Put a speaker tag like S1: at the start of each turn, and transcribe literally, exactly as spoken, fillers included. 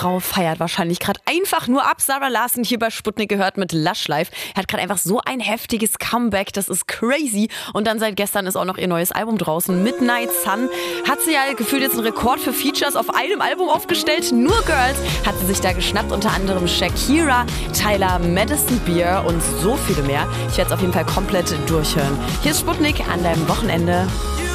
S1: Frau feiert wahrscheinlich gerade einfach nur ab. Sarah Larson hier bei Sputnik gehört mit Lush Life. Er hat gerade einfach so ein heftiges Comeback, das ist crazy. Und dann seit gestern ist auch noch ihr neues Album draußen, Midnight Sun. Hat sie ja gefühlt jetzt einen Rekord für Features auf einem Album aufgestellt. Nur Girls hat sie sich da geschnappt, unter anderem Shakira, Tyler, Madison Beer und so viele mehr. Ich werde es auf jeden Fall komplett durchhören. Hier ist Sputnik an deinem Wochenende.